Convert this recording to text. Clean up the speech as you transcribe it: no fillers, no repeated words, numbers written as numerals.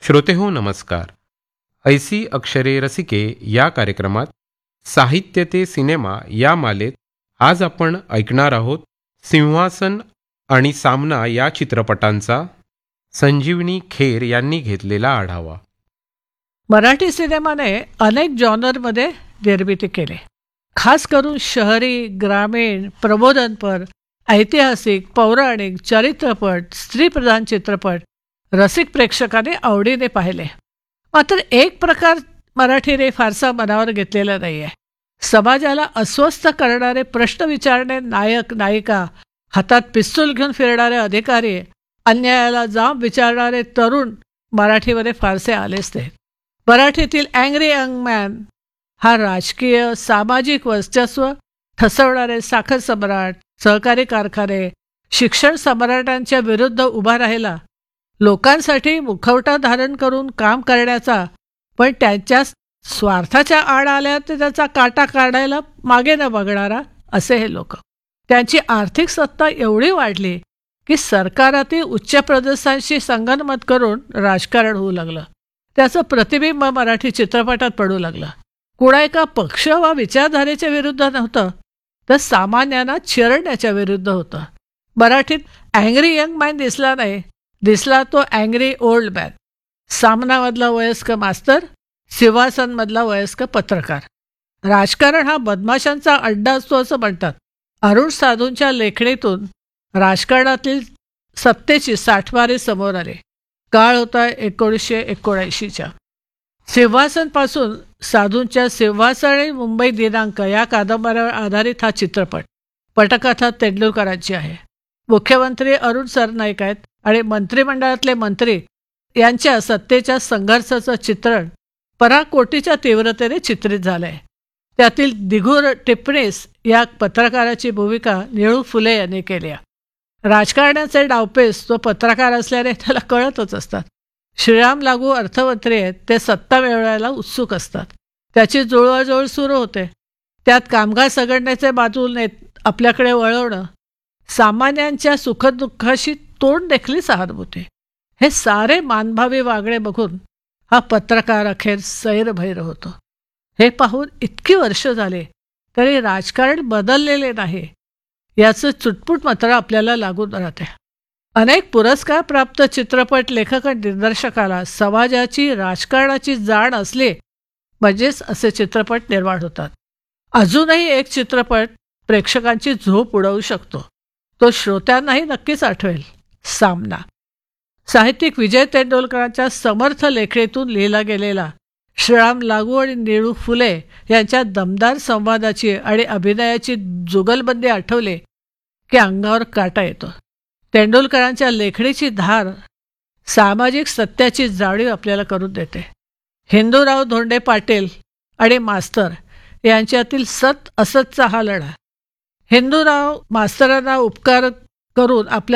श्रोतेहो नमस्कार. ऐसी अक्षरे रसिके या कार्यक्रमात साहित्य ते सिनेमा या मालेत आज आपण ऐकणार आहोत सिंहासन आणि सामना या चित्रपटांचा संजीवनी खेर यांनी घेतलेला आढावा. मराठी सिनेमाने अनेक जॉनरमध्ये निर्मिती केली. खास करून शहरी, ग्रामीण, प्रबोधनपर, ऐतिहासिक, पौराणिक, चरित्रपट, स्त्रीप्रधान चित्रपट रसिक प्रेक्षकाने आवडीने पाहिले. मात्र एक प्रकार मराठीने फारसा मनावर घेतलेला नाही आहे. समाजाला अस्वस्थ करणारे प्रश्न विचारणे नायक नायिका, हातात पिस्तूल घेऊन फिरणारे अधिकारी, अन्यायाला जाब विचारणारे तरुण मराठीमध्ये फारसे आलेच नाहीत. मराठीतील अँग्री यंग मॅन हा राजकीय सामाजिक वर्चस्व ठसवणारे साखर सम्राट, सहकारी कारखाने, शिक्षण सम्राटांच्या विरुद्ध उभा राहिला, लोकांसाठी मुखवटा धारण करून काम करण्याचा, पण त्यांच्या स्वार्थाच्या आड आल्या तर त्याचा काटा काढायला मागे न बघणारा असे हे लोक. त्यांची आर्थिक सत्ता एवढी वाढली की सरकारातील उच्च प्रदेशांशी संगनमत करून राजकारण होऊ लागलं. त्याचं प्रतिबिंब मराठी चित्रपटात पडू लागलं. कुणा एका पक्ष वा विचारधारेच्या विरुद्ध नव्हतं, तर सामान्यांना चिरडण्याच्या विरुद्ध होतं. मराठीत अँग्री यंग मॅन दिसला नाही, दिसला तो अँग्री ओल्ड मॅन. सामनामधला वयस्क मास्तर, सिंहासनमधला वयस्क पत्रकार. राजकारण हा बदमाशांचा अड्डा असतो असं म्हणतात. अरुण साधूंच्या लेखणीतून राजकारणातील सत्तेची साठमारी समोर आली. काळ होता 1979च्या. सिंहासनपासून साधूंच्या सिंहासन मुंबई दिनांक या कादंबऱ्यावर आधारित हा चित्रपट. पटकथा तेंडुलकरांची आहे. मुख्यमंत्री अरुण सरनाईक आहेत आणि मंत्रिमंडळातले मंत्री यांच्या सत्तेच्या संघर्षाचं चित्रण पराकोटीच्या तीव्रतेने चित्रित झालंय. त्यातील दिगूर टिप्पणीस या पत्रकाराची भूमिका निळू फुले यांनी केली. राजकारणाचे डावपेच तो पत्रकार असल्याने त्याला कळतच असतात. श्रीराम लागू अर्थमंत्री आहेत, ते सत्ता मिळवायला उत्सुक असतात. त्याची जुळवाजुळव सुरू होते. त्यात कामगार संघटनेचे बाजूने आपल्याकडे वळवणं, सामान्यांच्या सुखदुःखाशी तोंड देखील सहानुभूती, हे सारे मानभावी वागणे बघून हा पत्रकार अखेर सैरभैर होतो. हे पाहून इतकी वर्ष झाले तरी राजकारण बदललेले नाही याचं चुटपुट मात्र आपल्याला लागून राहते. अनेक पुरस्कार प्राप्त चित्रपट लेखक आणि दिग्दर्शकाला समाजाची, राजकारणाची जाण असली म्हणजेच असे चित्रपट निर्माण होतात. अजूनही एक चित्रपट प्रेक्षकांची झोप उडवू शकतो. तो श्रोत्यांनाही नक्कीच आठवेल, सामना. साहित्यिक विजय तेंडुलकरांच्या समर्थ लेखणीतून लिहिला गेलेला श्रीराम लागू आणि निळू फुले यांच्या दमदार संवादाची आणि अभिनयाची जुगलबंदी आठवले की अंगावर काटा येतो. तेंडुलकरांच्या लेखणीची धार सामाजिक सत्याची जाणीव आपल्याला करून देते. हिंदूराव धोंडे पाटील आणि मास्तर यांच्यातील सत असतचा हा लढा. हिंदूराव मास्तरांना उपकार करून आपल्या